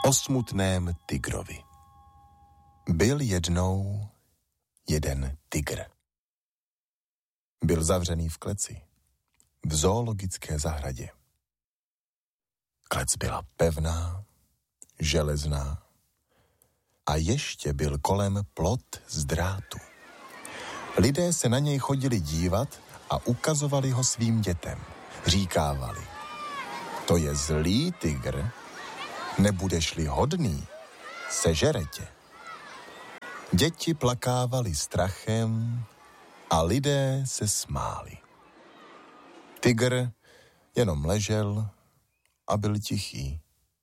O smutném tygrovi. Byl jednou jeden tygr. Byl zavřený v kleci, v zoologické zahradě. Klec byla pevná, železná a ještě byl kolem plot z drátu. Lidé se na něj chodili dívat a ukazovali ho svým dětem. Říkávali: to je zlý tygr, nebudeš-li hodný, sežere tě. Děti plakávali strachem a lidé se smáli. Tygr jenom ležel a byl tichý.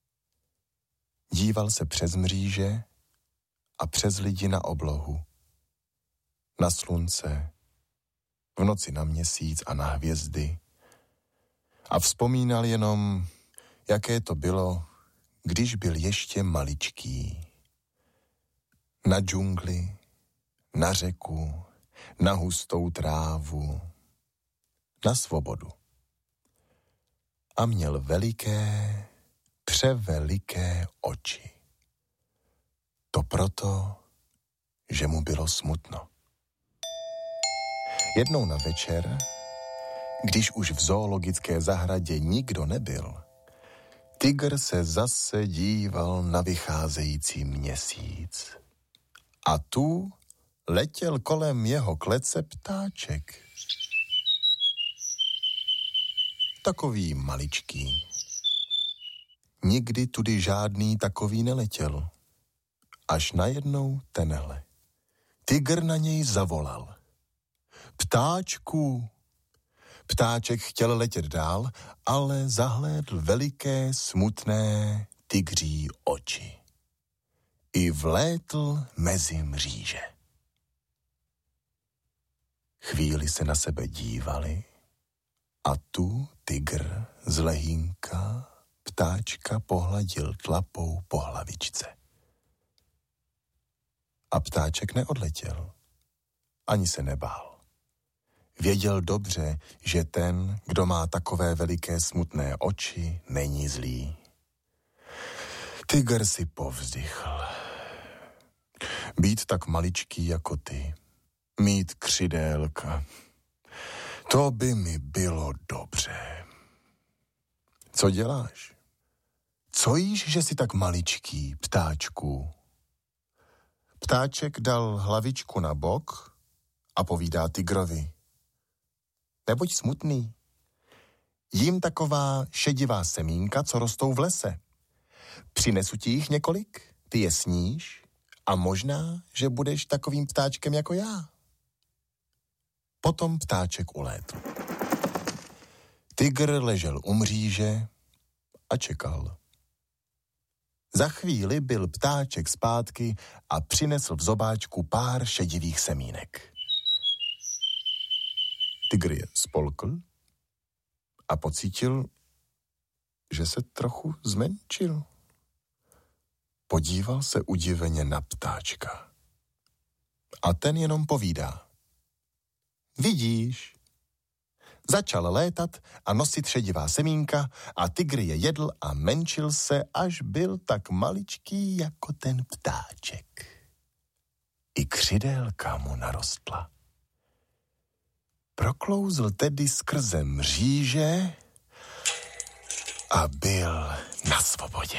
Díval se přes mříže a přes lidi na oblohu, na slunce, v noci na měsíc a na hvězdy a vzpomínal jenom, jaké to bylo, když byl ještě maličký. Na džungli, na řeku, na hustou trávu, na svobodu. A měl veliké, převeliké oči. To proto, že mu bylo smutno. Jednou na večer, když už v zoologické zahradě nikdo nebyl, tygr se zase díval na vycházející měsíc. A tu letěl kolem jeho klece ptáček. Takový maličký. Nikdy tudy žádný takový neletěl. Až najednou tenhle. Tygr na něj zavolal: ptáčku! Ptáček chtěl letět dál, ale zahlédl veliké, smutné tygří oči. I vlétl mezi mříže. Chvíli se na sebe dívali a tu tygr z lehínka ptáčka pohladil tlapou po hlavičce. A ptáček neodletěl, ani se nebál. Věděl dobře, že ten, kdo má takové veliké smutné oči, není zlý. Tygr si povzdychl. Být tak maličký jako ty, mít křidélka, to by mi bylo dobře. Co děláš? Co jíš, že jsi tak maličký, ptáčku? Ptáček dal hlavičku na bok a povídá tygrovi: nebuď smutný. Jím taková šedivá semínka, co rostou v lese. Přinesu ti jich několik, ty je sníš a možná, že budeš takovým ptáčkem jako já. Potom ptáček ulétl. Tygr ležel u mříže a čekal. Za chvíli byl ptáček zpátky a přinesl v zobáčku pár šedivých semínek. Tygr je spolkl a pocítil, že se trochu zmenšil. Podíval se udiveně na ptáčka. A ten jenom povídá: vidíš? Začal létat a nosit šedivá semínka a tygr je jedl a menšil se, až byl tak maličký jako ten ptáček. I křidélka mu narostla. Proklouzl tedy skrze mříže a byl na svobodě.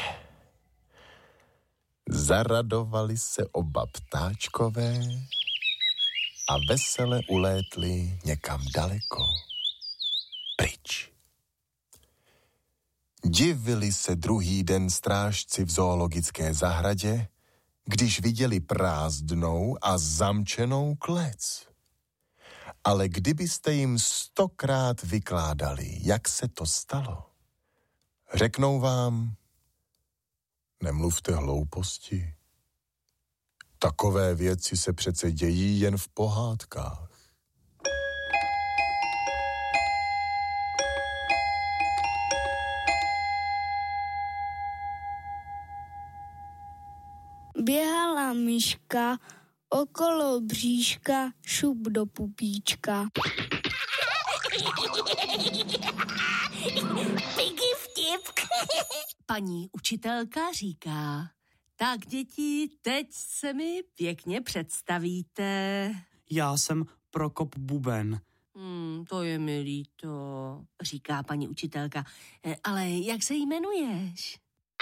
Zaradovali se oba ptáčkové a vesele ulétli někam daleko pryč. Divili se druhý den strážci v zoologické zahradě, když viděli prázdnou a zamčenou klec. Ale kdybyste jim 100krát vykládali, jak se to stalo, řeknou vám: nemluvte hlouposti. Takové věci se přece dějí jen v pohádkách. Běhala myška okolo bříška, šup do pupíčka. Piggy vtip. paní učitelka říká: tak děti, teď se mi pěkně představíte. Já jsem Prokop Buben. To je mi líto, říká paní učitelka. Ale jak se jmenuješ?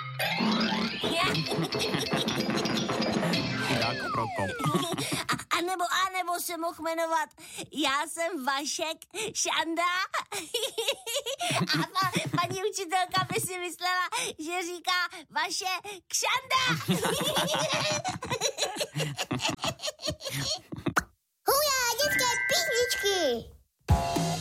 Chudák Prokop. A nebo se mohl jmenovat: já jsem Vašek Šanda. A paní učitelka by si myslela, že říká Vaše Kšanda.